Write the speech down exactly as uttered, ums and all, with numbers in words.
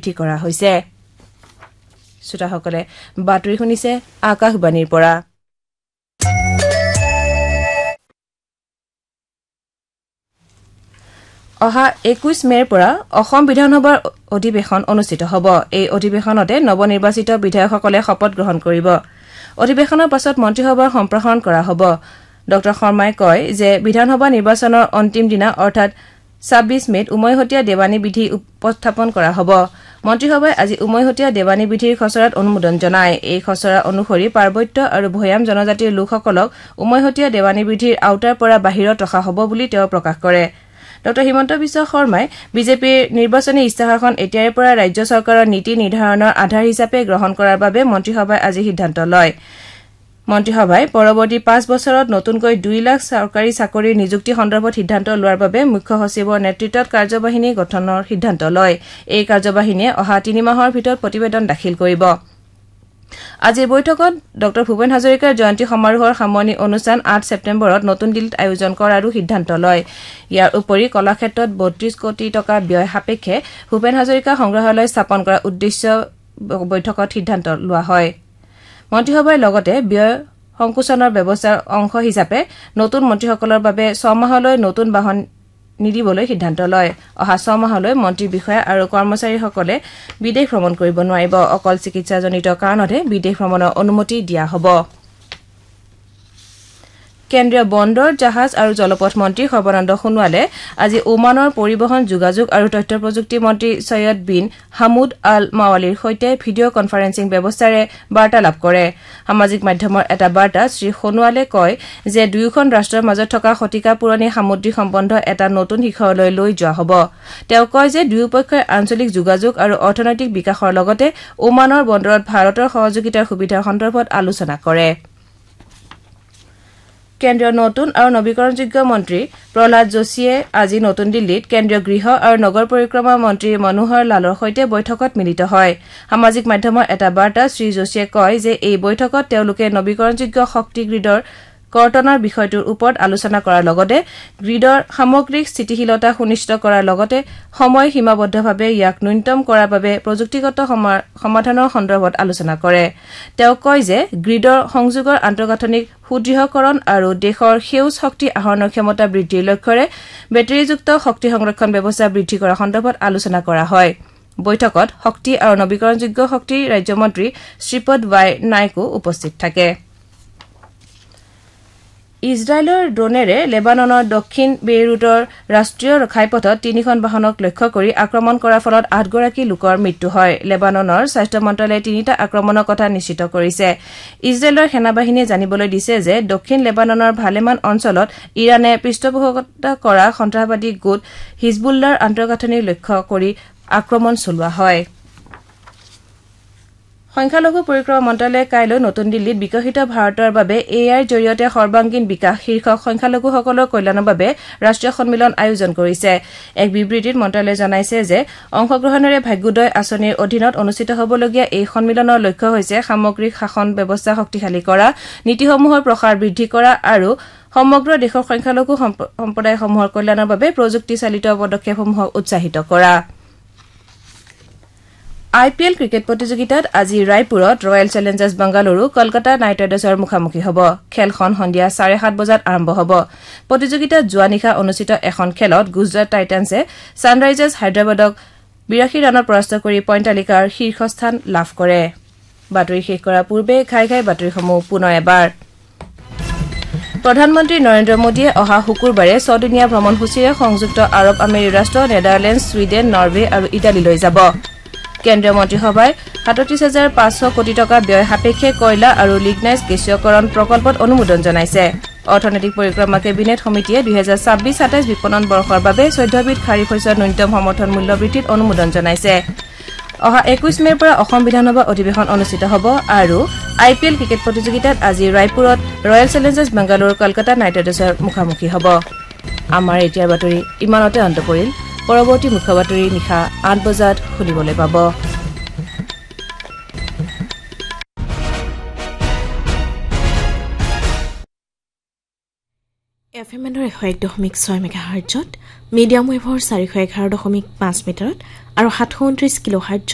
বৃদ্ধি কৰা হৈছে শ্ৰোতাসকলে বাতৰি শুনিছে আকাশবাণীৰ পৰা অহা একৈশ মেৰ পৰা অসম বিধানসভাৰ অধিৱেশন অনুষ্ঠিত হ'ব এই অধিৱেশনতে নৱনিৰ্বাচিত বিধায়কসকলে শপত গ্ৰহণ কৰিব অধিৱেশনৰ পাছত মন্ত্ৰীসভাৰ সম্প্ৰসাৰণ কৰা হ'ব ডক্টৰ শৰ্মাই কয় যে বিধানসভা নিৰ্বাচনৰ অন্তিম দিনা অৰ্থাৎ ছাব্বিশ মেত উমৈহতীয়া দেৱানী বিধি উপস্থাপন কৰা হ'ব মন্ত্ৰীসভাই আজি উমৈহতীয়া দেৱানী বিধিৰ খচৰাত অনুমোদন জনায় এই খচৰা অনুসৰি পাৰ্বত্য আৰু ভৈয়াম জনজাতিৰ লোকসকলক উমৈহতীয়া দেৱানী বিধিৰ আওতাৰ পৰা বাহিৰত ৰখা হ'ব বুলি তেওঁ প্ৰকাশ কৰে ডক্টৰ হিমন্ত বিশ্ব শৰ্মাই বিজেপিৰ নিৰ্বাচনী ইস্তাহাৰখন এতিয়াৰে পৰা ৰাজ্য চৰকাৰৰ নীতি নিৰ্ধাৰণৰ আধাৰ হিচাপে গ্ৰহণ কৰাৰ বাবে মন্ত্ৰীসভাই আজি সিদ্ধান্ত লয় মন্ত্ৰীসভাই পৰৱৰ্তী পাঁচ বছৰত নতুনকৈ দুই লাখ চৰকাৰী চাকৰিৰ নিযুক্তি সন্দৰ্ভত সিদ্ধান্ত লোৱাৰ বাবে মুখ্য সচিবৰ নেতৃত্বত কাৰ্যবাহিনী গঠনৰ সিদ্ধান্ত লয় এই কাৰ্যবাহিনীয়ে অহা তিনি মাহৰ ভিতৰত প্ৰতিবেদন দাখিল কৰিব আজিৰ বৈঠকত ডক্টৰ ভূপেন হাজৰিকাৰ জয়ন্তী সমাৰোহৰ সামৰণি অনুষ্ঠান আঠ ছেপ্টেম্বৰত নতুন দিল্লীত আয়োজন কৰাৰো সিদ্ধান্ত লয় ইয়াৰ উপৰি কলাক্ষেত্ৰত বত্ৰিশ কোটি টকা ব্যয় সাপেক্ষে ভূপেন হাজৰিকা সংগ্ৰহালয় স্থাপন কৰাৰ উদ্দেশ্য বৈঠকত সিদ্ধান্ত লোৱা হয় মন্ত্ৰীসভাই লগতে ব্যয় সংকোচনৰ ব্যৱস্থাৰ অংশ হিচাপে নতুন মন্ত্ৰীসকলৰ বাবে ছমাহলৈ নতুন বাহন নিদিবলৈ সিদ্ধান্ত লয় অহা ছমাহলৈ মন্ত্ৰী বিষয়া আৰু কৰ্মচাৰীসকলে বিদেশ ভ্ৰমণ কৰিব নোৱাৰিব অকল চিকিৎসাজনিত কাৰণতহে বিদেশ ভ্ৰমণৰ অনুমতি দিয়া হ'ব কেন্দ্ৰীয় বন্দৰ জাহাজ আৰু জলপথ মন্ত্ৰী সৰ্বানন্দ সোণোৱালে আজি ওমানৰ পৰিবহণ যোগাযোগ আৰু তথ্য প্ৰযুক্তি মন্ত্ৰী সৈয়দ বিন হামুদ আল মাৱালিৰ সৈতে ভিডিঅ' কনফাৰেন্সিং ব্যৱস্থাৰে বাৰ্তালাপ কৰে সামাজিক মাধ্যমৰ এটা বাৰ্তাত শ্ৰী সোণোৱালে কয় যে দুয়োখন ৰাষ্ট্ৰৰ মাজত থকা শতিকা পুৰণি সামুদ্ৰিক সম্বন্ধ এটা নতুন শিখৰলৈ লৈ যোৱা হ'ব তেওঁ কয় যে দুয়োপক্ষই আঞ্চলিক যোগাযোগ আৰু অৰ্থনৈতিক বিকাশৰ লগতে ওমানৰ বন্দৰত ভাৰতৰ সহযোগিতাৰ সুবিধাৰ সন্দৰ্ভত আলোচনা কৰে কেন্দ্ৰীয় নতুন আৰু নবীকৰণযোগ্য মন্ত্ৰী প্ৰহ্লাদ যোশীয়ে আজি নতুন দিল্লীত কেন্দ্ৰীয় গৃহ আৰু নগৰ পৰিক্ৰমা মন্ত্ৰী মনোহৰ লালৰ সৈতে বৈঠকত মিলিত হয় সামাজিক মাধ্যমৰ এটা বাৰ্তাত শ্ৰী যোশীয়ে কয় যে এই বৈঠকত তেওঁলোকে নবীকৰণযোগ্য শক্তি গ্ৰীডৰ কৰ্তনৰ বিষয়টোৰ ওপৰত আলোচনা কৰাৰ লগতে গ্ৰীডৰ সামগ্ৰিক স্থিতিশীলতা সুনিশ্চিত কৰাৰ লগতে সময় সীমাবদ্ধভাৱে ইয়াক ন্যূনতম কৰাৰ বাবে প্ৰযুক্তিগত সমাধানৰ সন্দৰ্ভত আলোচনা কৰে তেওঁ কয় যে গ্ৰীডৰ সংযোগৰ আন্তঃগাঁথনিক সুদৃঢ়কৰণ আৰু দেশৰ সেউজ শক্তি আহৰণৰ ক্ষমতা বৃদ্ধিৰ লক্ষ্যৰে বেটাৰীযুক্ত শক্তি সংৰক্ষণ ব্যৱস্থা বৃদ্ধি কৰাৰ সন্দৰ্ভত আলোচনা কৰা হয় বৈঠকত শক্তি আৰু নবীকৰণযোগ্য শক্তি ৰাজ্যমন্ত্ৰী শ্ৰীপদ ৱাই নাইকো উপস্থিত থাকে ইজৰাইলৰ ড্ৰোনেৰে লেবাননৰ দক্ষিণ বেইৰুটৰ ৰাষ্ট্ৰীয় ঘাইপথত তিনিখন বাহনক লক্ষ্য কৰি আক্ৰমণ কৰাৰ ফলত আঠগৰাকী লোকৰ মৃত্যু হয় লেবাননৰ স্বাস্থ্য মন্ত্ৰালয়ে তিনিটা আক্ৰমণৰ কথা নিশ্চিত কৰিছে ইজৰাইলৰ সেনাবাহিনীয়ে জানিবলৈ দিছে যে দক্ষিণ লেবাননৰ ভালেমান অঞ্চলত ইৰানে পৃষ্ঠপোষকতা কৰা সন্ত্ৰাসবাদী গোট হিজবুল্লাৰ আন্তঃগাঁথনি লক্ষ্য কৰি আক্ৰমণ চলোৱা হয় সংখ্যালঘু পৰিক্ৰমা মন্ত্ৰালয়ে কাইলৈ নতুন দিল্লীত বিকশিত ভাৰতৰ বাবে এ আইৰ জৰিয়তে সৰ্বাংগীন বিকাশ শীৰ্ষক সংখ্যালঘুসকলৰ কল্যাণৰ বাবে ৰাষ্ট্ৰীয় সন্মিলন আয়োজন কৰিছে এক বিবৃতিত মন্ত্ৰালয়ে জনাইছে যে অংশগ্ৰহণেৰে ভাগ্যোদয় আঁচনিৰ অধীনত অনুষ্ঠিত হ'বলগীয়া এই সন্মিলনৰ লক্ষ্য হৈছে সামগ্ৰিক শাসন ব্যৱস্থা শক্তিশালী কৰা নীতিসমূহৰ প্ৰসাৰ বৃদ্ধি কৰা আৰু সমগ্ৰ দেশৰ সংখ্যালঘু সম্প্ৰদায়সমূহৰ কল্যাণৰ বাবে প্ৰযুক্তি চালিত পদক্ষেপসমূহক উৎসাহিত কৰা আই পি এল ক্ৰিকেট প্ৰতিযোগিতাত আজি ৰায়পুৰত royal Challengers Bengaluru Kolkata night ৰাইডাৰ্ছৰ মুখামুখি হ'ব খেলখন সন্ধিয়া চাৰে সাত বজাত আৰম্ভ হ'ব প্ৰতিযোগিতাত যোৱা নিশা অনুষ্ঠিত এখন খেলত গুজৰাট টাইটান্ছে ছানৰাইজাৰ্ছ হায়দৰাবাদক বিৰাশী ৰানত পৰাস্ত কৰি পইণ্ট তালিকাৰ শীৰ্ষস্থান লাভ কৰে বাতৰি শেষ কৰাৰ পূৰ্বে ঘাই ঘাই বাতৰিসমূহ পুনৰ এবাৰ প্ৰধানমন্ত্ৰী নৰেন্দ্ৰ মোদীয়ে অহা শুকুৰবাৰে ছদিনীয়া ভ্ৰমণসূচীৰে সংযুক্ত আৰৱ আমেৰি ৰাষ্ট্ৰ নেদাৰলেণ্ডছ ছুইডেন নৰৱে আৰু ইটালীলৈ যাব কেন্দ্ৰীয় মন্ত্ৰীসভাই সাতত্ৰিশ হাজাৰ পাঁচশ কোটি টকা ব্যয় সাপেক্ষে কয়লা আৰু লিগনাইজ গেছীয়কৰণ প্ৰকল্পত অনুমোদন জনাইছে অৰ্থনৈতিক পৰিক্ৰমা কেবিনেট সমিতিয়ে দুহেজাৰ ছাব্বিশ সাতাইশ বিপণন বৰ্ষৰ বাবে চৈধ্যবিধ খাৰিফ শস্যৰ ন্যূনতম সমৰ্থন মূল্য বৃদ্ধিত অনুমোদন জনাইছে অহা একৈশ মেৰ পৰা অসম বিধানসভা অধিৱেশন অনুষ্ঠিত হ'ব আৰু আই পি এল ক্ৰিকেট প্ৰতিযোগিতাত আজি ৰায়পুৰত royal Challengers Bengaluru Kolkata night ৰাইডাৰ্ছৰ মুখামুখি হ'ব আমাৰ এতিয়াৰ বাতৰি ইমানতে অন্ত পৰিল পৰৱৰ্তী মুখ্য বাতৰি নিশা আঠ বজাত শুনিবলৈ পাব এফ এম এনৰ এশ এক দশমিক ছয় মেগাহাৰ্টজত মিডিয়াম ৱেভৰ চাৰিশ এঘাৰ দশমিক পাঁচ মিটাৰত আৰু সাতশ ঊনত্ৰিশ কিলোহাৰ্টজত